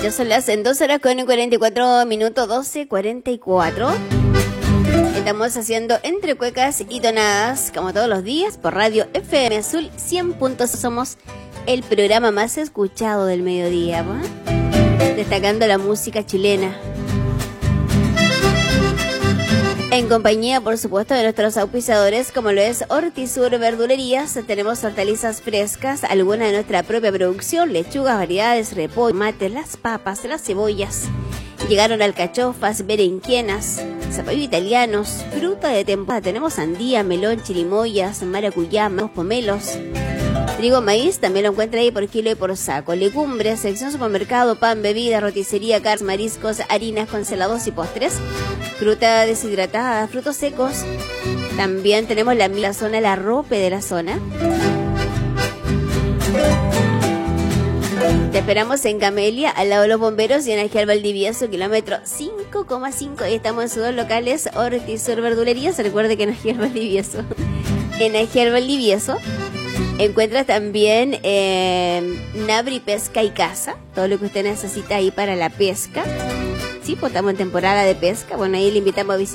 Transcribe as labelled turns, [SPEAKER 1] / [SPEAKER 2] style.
[SPEAKER 1] Ya son las 2 horas con 44 minutos, 12:44. Estamos haciendo entre cuecas y tonadas, como todos los días, por Radio FM Azul 100 puntos. Somos el programa más escuchado del mediodía, ¿eh? Destacando la música chilena. En compañía, por supuesto, de nuestros auspiciadores, como lo es Hortisur Verdulerías. Tenemos hortalizas frescas, algunas de nuestra propia producción, lechugas, variedades, repollo, mates, las papas, las cebollas. Llegaron alcachofas, berenjenas, zapallos italianos, fruta de temporada. Tenemos sandía, melón, chirimoyas, maracuyá, pomelos. Trigo, maíz, también lo encuentra ahí por kilo y por saco. Legumbres, sección supermercado, pan, bebida, roticería, carnes, mariscos, harinas, congelados y postres. Fruta deshidratada, frutos secos. También tenemos la zona, la rope de la zona. Te esperamos en Camelia, al lado de los bomberos, y en Agiar Valdivieso, kilómetro 5,5. Ahí estamos en sus dos locales, Hortisur Verdulerías. Recuerde que en Agiar Valdivieso. En Agiar Valdivieso encuentras también Nabri Pesca y Caza, todo lo que usted necesita ahí para la pesca. Sí, pues estamos en temporada de pesca. Bueno, ahí le invitamos a visitar